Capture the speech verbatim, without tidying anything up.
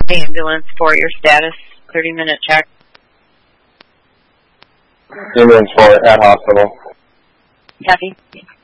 ambulance for your status, thirty minute check. Ambulance for at hospital. Copy.